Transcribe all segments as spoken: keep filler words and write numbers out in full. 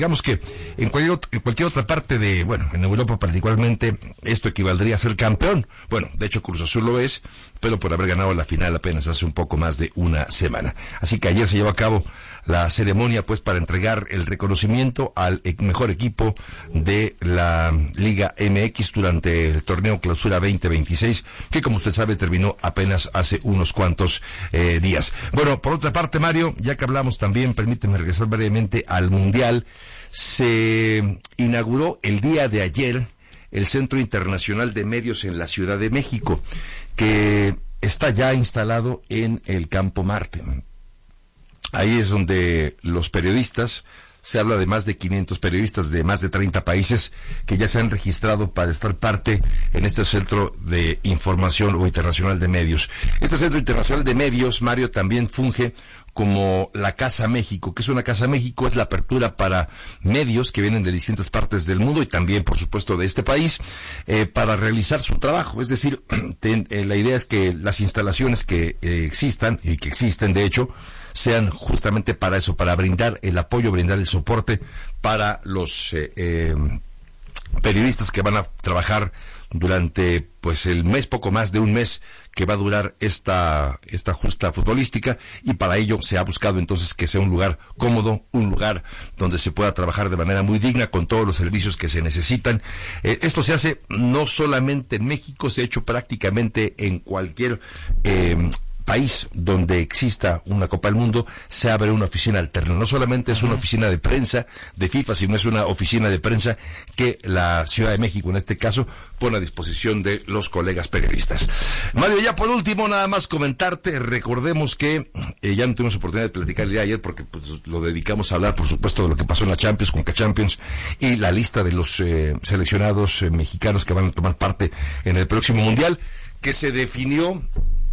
Digamos que en cualquier, en cualquier otra parte de, bueno, en Europa particularmente, esto equivaldría a ser campeón. Bueno, de hecho Cruz Azul lo es, pero por haber ganado la final apenas hace un poco más de una semana. Así que ayer se llevó a cabo la ceremonia, pues, para entregar el reconocimiento al mejor equipo de la Liga M X durante el torneo Clausura veinte veintiséis, que como usted sabe terminó apenas hace unos cuantos eh, días. Bueno, por otra parte, Mario, ya que hablamos también, permíteme regresar brevemente al Mundial. Se inauguró el día de ayer el Centro Internacional de Medios en la Ciudad de México, que está ya instalado en el Campo Marte. Ahí es donde los periodistas, se habla de más de quinientos periodistas de más de treinta países que ya se han registrado para estar parte en este Centro de Información o Internacional de Medios. Este Centro Internacional de Medios, Mario, también funge como la Casa México. ¿Qué es una Casa México? Es la apertura para medios que vienen de distintas partes del mundo y también, por supuesto, de este país, eh, para realizar su trabajo. Es decir, ten, eh, la idea es que las instalaciones que eh, existan, y que existen de hecho, sean justamente para eso, para brindar el apoyo, brindar el soporte para los eh, eh, periodistas que van a trabajar durante, pues, el mes, poco más de un mes que va a durar esta esta justa futbolística, y para ello se ha buscado entonces que sea un lugar cómodo, un lugar donde se pueda trabajar de manera muy digna con todos los servicios que se necesitan. Eh, esto se hace no solamente en México, se ha hecho prácticamente en cualquier eh, país donde exista una Copa del Mundo, se abre una oficina alterna. No solamente es una oficina de prensa de FIFA, sino es una oficina de prensa que la Ciudad de México, en este caso, pone a disposición de los colegas periodistas. Mario, ya por último, nada más comentarte, recordemos que eh, ya no tuvimos oportunidad de platicar el día de ayer porque pues, lo dedicamos a hablar, por supuesto, de lo que pasó en la Champions, Conca Champions, y la lista de los eh, seleccionados eh, mexicanos que van a tomar parte en el próximo Mundial, que se definió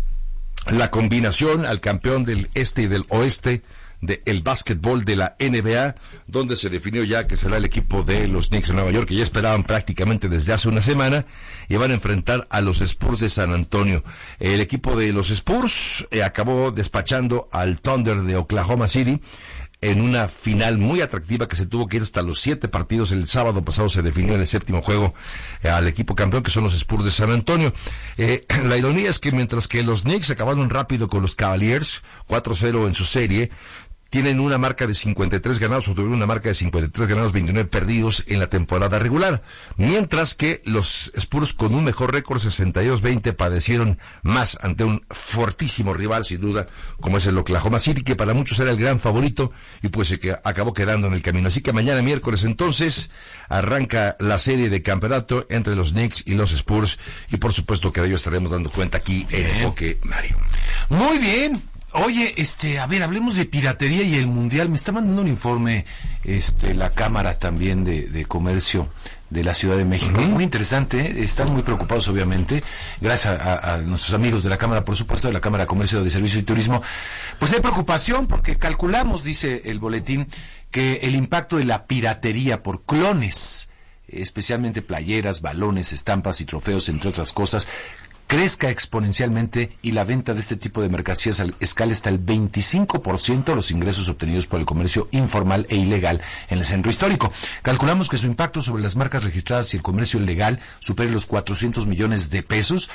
la combinación al campeón del este y del oeste del básquetbol de la N B A, donde se definió ya que será el equipo de los Knicks de Nueva York, que ya esperaban prácticamente desde hace una semana, y van a enfrentar a los Spurs de San Antonio. El equipo de los Spurs eh, acabó despachando al Thunder de Oklahoma City en una final muy atractiva que se tuvo que ir hasta los siete partidos. El sábado pasado se definió en el séptimo juego eh, al equipo campeón, que son los Spurs de San Antonio. Eh, la ironía es que mientras que los Knicks acabaron rápido con los Cavaliers, cuatro cero en su serie, tienen una marca de cincuenta y tres ganados, o tuvieron una marca de cincuenta y tres ganados, veintinueve perdidos en la temporada regular, mientras que los Spurs, con un mejor récord, sesenta y dos veinte, padecieron más ante un fortísimo rival, sin duda, como es el Oklahoma City, que para muchos era el gran favorito, y pues se que acabó quedando en el camino. Así que mañana miércoles, entonces, arranca la serie de campeonato entre los Knicks y los Spurs, y por supuesto que de ello estaremos dando cuenta aquí en Enfoque, Mario. Muy bien. Oye, este, a ver, hablemos de piratería y el Mundial. Me está mandando un informe, este, la Cámara también de, de Comercio de la Ciudad de México. Uh-huh. Muy interesante, ¿eh? Están muy preocupados, obviamente, gracias a, a nuestros amigos de la Cámara, por supuesto, de la Cámara de Comercio, de Servicio y Turismo. Pues hay preocupación porque calculamos, dice el boletín, que el impacto de la piratería por clones, especialmente playeras, balones, estampas y trofeos, entre otras cosas, crezca exponencialmente, y la venta de este tipo de mercancías escala hasta el veinticinco por ciento de los ingresos obtenidos por el comercio informal e ilegal en el centro histórico. Calculamos que su impacto sobre las marcas registradas y el comercio ilegal supere los cuatrocientos millones de pesos,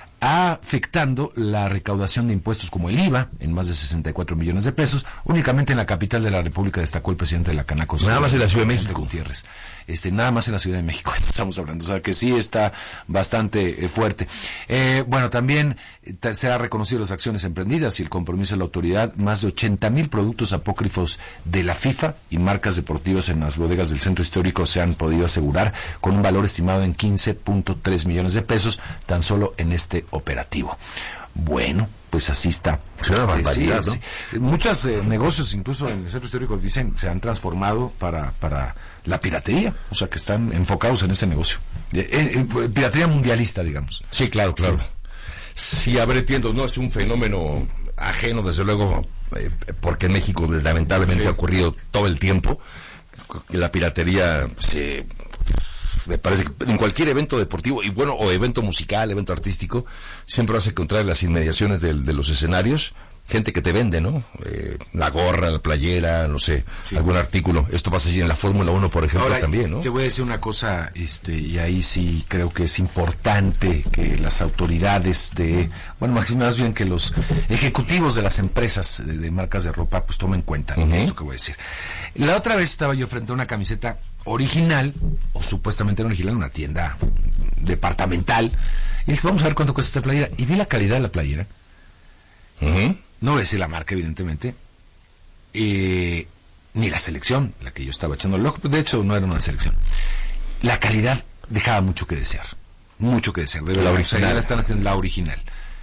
afectando la recaudación de impuestos como el I V A en más de sesenta y cuatro millones de pesos. Únicamente en la capital de la República, destacó el presidente de la Canaco. Nada más en la Ciudad de México. Gutiérrez. Este, nada más en la Ciudad de México estamos hablando, o sea que sí está bastante eh, fuerte. Eh, bueno, también eh, se ha reconocido las acciones emprendidas y el compromiso de la autoridad. Más de ochenta mil productos apócrifos de la FIFA y marcas deportivas en las bodegas del centro histórico se han podido asegurar, con un valor estimado en quince punto tres millones de pesos tan solo en este operativo. Bueno, pues así está. Es una barbaridad, sí, ¿no? Sí. Muchos eh, negocios, incluso en el centro histórico, dicen, se han transformado para para la piratería, o sea que están enfocados en ese negocio. Eh, eh, piratería mundialista, digamos. Sí, claro, claro. Sí, sí, a ver, entiendo, no es un fenómeno ajeno, desde luego, eh, porque en México lamentablemente sí ha ocurrido todo el tiempo. La piratería se... me parece que en cualquier evento deportivo, y bueno, o evento musical, evento artístico, siempre vas a encontrar en las inmediaciones de, de los escenarios gente que te vende, ¿no? Eh, la gorra, la playera, no sé, sí. algún artículo. Esto pasa así en la Fórmula uno, por ejemplo, Ahora, también, ¿no? Te voy a decir una cosa, este, y ahí sí creo que es importante que las autoridades de, bueno, más bien que los ejecutivos de las empresas de, de marcas de ropa, pues tomen cuenta uh-huh. esto que voy a decir. La otra vez estaba yo frente a una camiseta original, o supuestamente original, en una tienda departamental, y dije, vamos a ver cuánto cuesta esta playera, y vi la calidad de la playera. Uh-huh. No voy a decir la marca, evidentemente, eh, ni la selección, la que yo estaba echando el ojo, de hecho no era una selección. La calidad dejaba mucho que desear, mucho que desear, de la la original. original, están haciendo la original.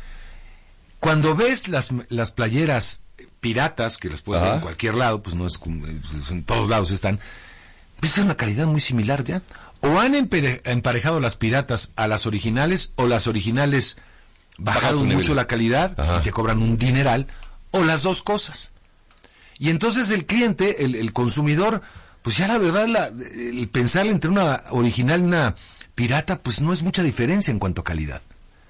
Cuando ves las, las playeras piratas, que las puedes ver en cualquier lado, pues no es, pues en todos lados están, pues es una calidad muy similar ya. O han empere, emparejado las piratas a las originales, o las originales bajaron mucho nivel. La calidad Ajá. y te cobran un dineral, o las dos cosas. Y entonces el cliente, el, el consumidor, pues ya la verdad, la, el pensar entre una original y una pirata, pues no es mucha diferencia en cuanto a calidad.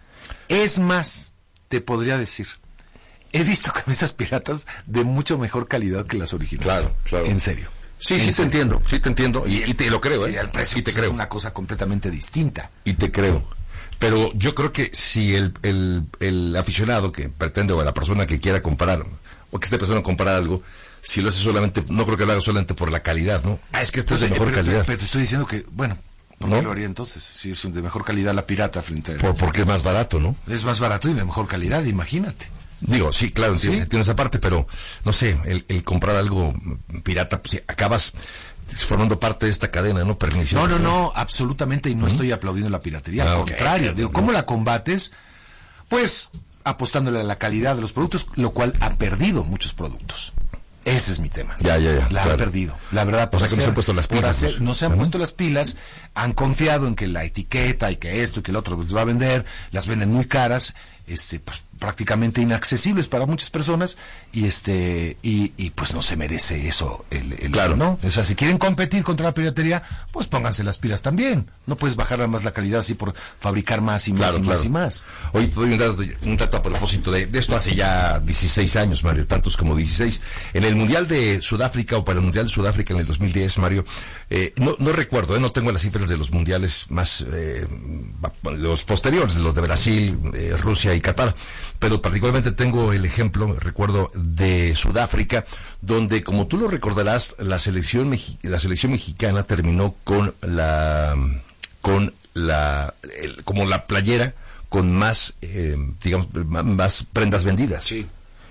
Es más, te podría decir, he visto camisas piratas de mucho mejor calidad que las originales. Claro, claro. En serio. Sí, sí te entiendo, sí te entiendo, y, y te lo creo, ¿eh? Y al precio y te pues, creo. Es una cosa completamente distinta. Y te creo. Pero yo creo que si el, el, el aficionado que pretende, o la persona que quiera comprar, o que esté pensando en comprar algo, si lo hace solamente, no creo que lo haga solamente por la calidad, ¿no? Ah, es que esta pues, es de mejor pero, calidad. Pero te estoy diciendo que, bueno, ¿por qué ¿no? lo haría entonces? Si es de mejor calidad la pirata frente a... Por, porque es más barato, ¿no? Es más barato y de mejor calidad, imagínate. Digo, sí, claro, ¿Sí? Entiendo, entiendo esa parte, pero, no sé, el, el comprar algo pirata, pues acabas formando parte de esta cadena, ¿no? Perniciosa. No, no, no, absolutamente, y no ¿Mm? estoy aplaudiendo la piratería, ah, al okay. contrario, digo, ¿cómo la combates? Pues apostándole a la calidad de los productos, lo cual ha perdido muchos productos. Ese es mi tema. Ya, ya, ya. La claro. han perdido. La verdad, o sea que hacer, no se han puesto las pilas. Hacer, pues. no se han ¿no? puesto las pilas, han confiado en que la etiqueta y que esto y que el otro les va a vender, las venden muy caras, este, pues, prácticamente inaccesibles para muchas personas, y este, y, y pues no se merece eso el, el claro, ¿no? O sea, si quieren competir contra la piratería, pues pónganse las pilas también. No puedes bajar más la calidad así por fabricar más y más claro, y claro. más y más. Oye, te doy un dato, un dato a propósito de, de esto hace ya dieciséis años, Mario, tantos como dieciséis. En el Mundial de Sudáfrica, o para el Mundial de Sudáfrica en el dos mil diez, Mario, eh, no, no recuerdo, eh, no tengo las cifras de los mundiales más, eh, los posteriores, los de Brasil, eh, Rusia y Qatar, pero particularmente tengo el ejemplo, recuerdo, de Sudáfrica, donde, como tú lo recordarás, la selección mexi- la selección mexicana terminó con la, con la, el, como la playera con más, eh, digamos, más prendas vendidas. Sí.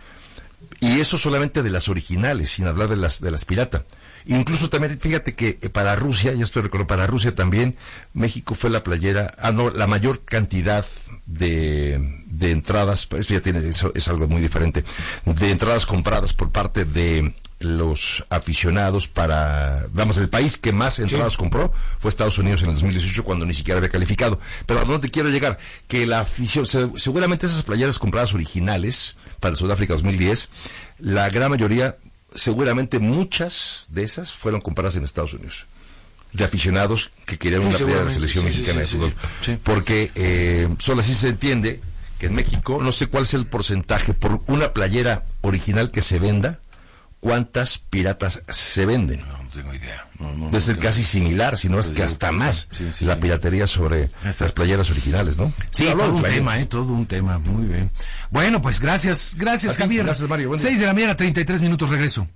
Y eso solamente de las originales, sin hablar de las de las pirata. Incluso también, fíjate que para Rusia, ya estoy recordando, para Rusia también, México fue la playera, ah no, la mayor cantidad de, de entradas, pues ya tiene, eso es algo muy diferente, de entradas compradas por parte de los aficionados para, vamos, el país que más entradas sí. compró fue Estados Unidos en el dos mil dieciocho, cuando ni siquiera había calificado. Pero a dónde quiero llegar, que la afición, seguramente esas playeras compradas originales para Sudáfrica dos mil diez, la gran mayoría, seguramente muchas de esas fueron compradas en Estados Unidos, de aficionados que querían sí, una playera de la selección sí, mexicana sí, sí, de fútbol, sí, sí. porque eh, solo así se entiende que en México, no sé cuál es el porcentaje por una playera original que se venda, cuántas piratas se venden. No, no tengo idea. No, no, Debe ser no casi similar, si no es que hasta más, sí, sí, la sí. piratería sobre Exacto. las playeras originales, ¿no? Sí, sí todo un playeras. tema, ¿eh? Todo un tema, muy bien. Bueno, pues gracias, gracias Aquí, Javier. Gracias, Mario. Bueno. seis de la mañana, treinta y tres minutos, regreso.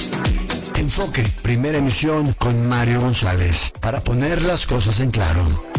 Enfoque, primera emisión con Mario González, para poner las cosas en claro.